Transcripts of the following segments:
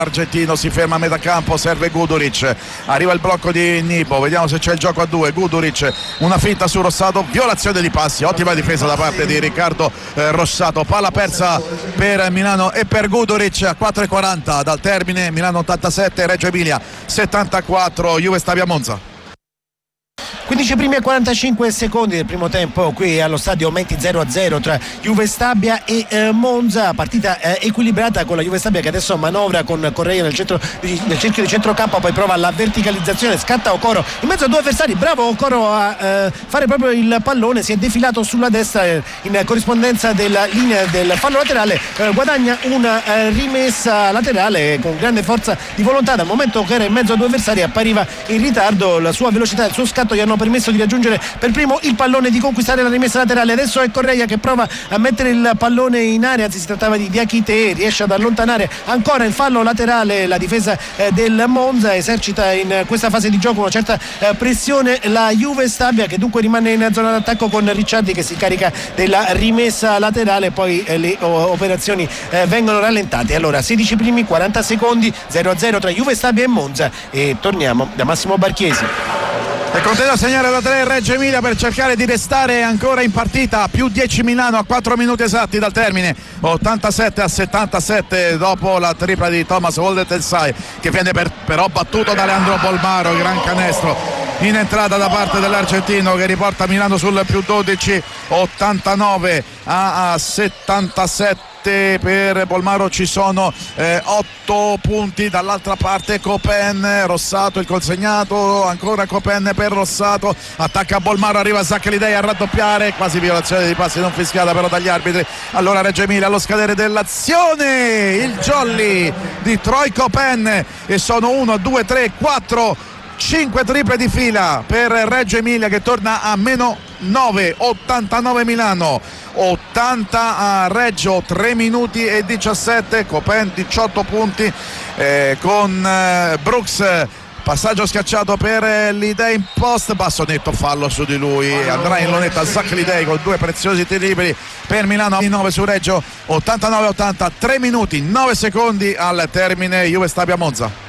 Argentino si ferma a metà campo, serve Guduric, arriva il blocco di Nibo, vediamo se c'è il gioco a due. Guduric, una finta su Rossato, violazione di passi, ottima difesa da parte di Riccardo Rossato, palla persa per Milano e per Guduric a 4:40 dal termine. Milano 87, Reggio Emilia 74, Juve Stabia Monza. 15 primi e 45 secondi del primo tempo qui allo stadio Menti, 0-0 tra Juve Stabia e Monza, partita equilibrata con la Juve Stabia che adesso manovra con Correia nel cerchio di centrocampo, poi prova la verticalizzazione, scatta Okoro in mezzo a due avversari, bravo Okoro a fare proprio il pallone, si è defilato sulla destra in corrispondenza della linea del fallo laterale, guadagna una rimessa laterale con grande forza di volontà, dal momento che era in mezzo a due avversari appariva in ritardo, la sua velocità e il suo scatto gli hanno permesso di raggiungere per primo il pallone, di conquistare la rimessa laterale. Adesso è Correia che prova a mettere il pallone in area, anzi si trattava di Diakité, riesce ad allontanare ancora il fallo laterale. La difesa del Monza esercita in questa fase di gioco una certa pressione la Juve Stabia, che dunque rimane in zona d'attacco con Ricciardi che si carica della rimessa laterale, poi le operazioni vengono rallentate. Allora 16 primi 40 secondi, 0-0 tra Juve Stabia e Monza, e torniamo da Massimo Barchiesi. E continua a segnare da 3 Reggio Emilia per cercare di restare ancora in partita, più 10 Milano a 4 minuti esatti dal termine, 87-77 dopo la tripla di Thomas Woldetelsai, che viene però battuto da Leandro Bolmaro, gran canestro in entrata da parte dell'argentino che riporta Milano sul più 12, 89-77. Per Bolmaro ci sono 8 punti, dall'altra parte Copen, Rossato il consegnato, ancora Copen per Rossato, attacca Bolmaro, arriva Zaccaridei a raddoppiare, quasi violazione di passi non fischiata però dagli arbitri. Allora Reggio Emilia allo scadere dell'azione, il jolly di Troy Copen, e sono 1, 2, 3, 4, 5 triple di fila per Reggio Emilia che torna a meno 9, 89 Milano, 80 a Reggio, 3 minuti e 17, Copen 18 punti con Brooks, passaggio schiacciato per Lidei in post, basso netto, fallo su di lui, andrà in lunetta Zach Lidei con 2 preziosi tiri liberi per Milano, 9 su Reggio, 89-80, 3 minuti 9 secondi al termine, Juve Stabia Monza.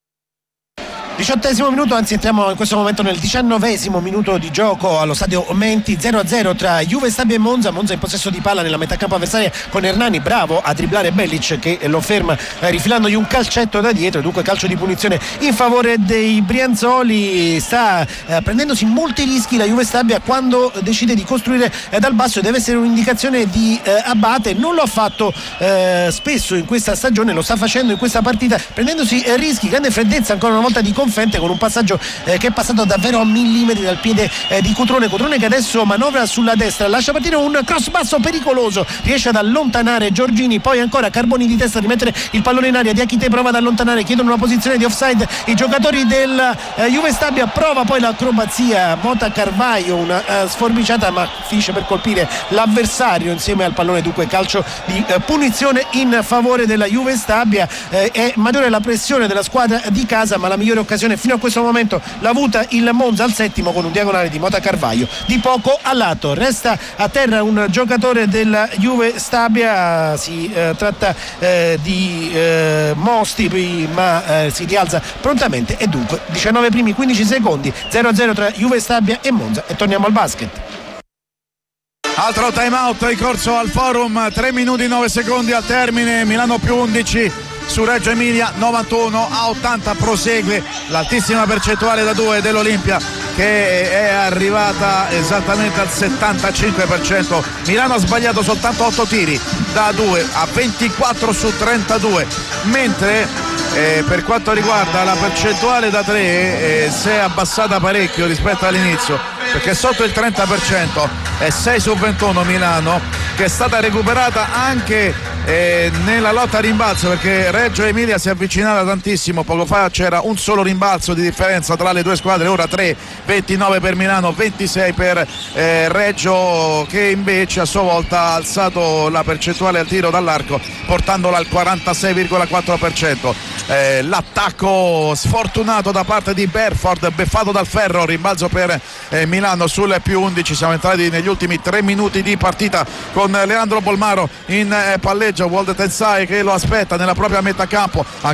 18esimo minuto, anzi entriamo in questo momento nel 19esimo minuto di gioco allo stadio Menti, 0-0 tra Juve Stabia e Monza. Monza in possesso di palla nella metà campo avversaria con Hernani, bravo a dribblare Bellic che lo ferma rifilandogli un calcetto da dietro, dunque calcio di punizione in favore dei Brianzoli. Sta prendendosi molti rischi la Juve Stabia quando decide di costruire dal basso, deve essere un'indicazione di Abate, non lo ha fatto spesso in questa stagione, lo sta facendo in questa partita prendendosi rischi, grande freddezza ancora una volta di Confente con un passaggio che è passato davvero a millimetri dal piede di Cutrone che adesso manovra sulla destra, lascia partire un cross basso pericoloso, riesce ad allontanare Giorgini, poi ancora Carboni di testa a rimettere il pallone in aria, Diakité prova ad allontanare, chiedono una posizione di offside i giocatori del Juve Stabia, prova poi l'acrobazia Mota Carvaio, una sforbiciata ma finisce per colpire l'avversario insieme al pallone, dunque calcio di punizione in favore della Juve Stabia. È maggiore la pressione della squadra di casa, ma la migliore occasione fino a questo momento l'ha avuta il Monza al settimo con un diagonale di Mota Carvaio di poco a lato. Resta a terra un giocatore della Juve Stabia, si tratta di Mosti, ma si rialza prontamente, e dunque 19 primi 15 secondi, 0-0 tra Juve Stabia e Monza, e torniamo al basket. Altro time out in corso al Forum, 3 minuti 9 secondi al termine, Milano più 11 su Reggio Emilia, 91-80, prosegue l'altissima percentuale da 2 dell'Olimpia che è arrivata esattamente al 75%. Milano ha sbagliato soltanto 8 tiri da 2 a 24 su 32, mentre per quanto riguarda la percentuale da 3 si è abbassata parecchio rispetto all'inizio, perché sotto il 30% è 6 su 21 Milano, che è stata recuperata anche nella lotta a rimbalzo, perché Reggio Emilia si è avvicinata tantissimo, poco fa c'era un solo rimbalzo di differenza tra le due squadre, ora 3, 29 per Milano, 26 per Reggio, che invece a sua volta ha alzato la percentuale al tiro dall'arco portandola al 46,4%. L'attacco sfortunato da parte di Berford, beffato dal ferro, rimbalzo per Milano sul più 11. Siamo entrati negli ultimi 3 minuti di partita con Leandro Bolmaro in palleggio, Woldetelsai che lo aspetta nella propria metà campo.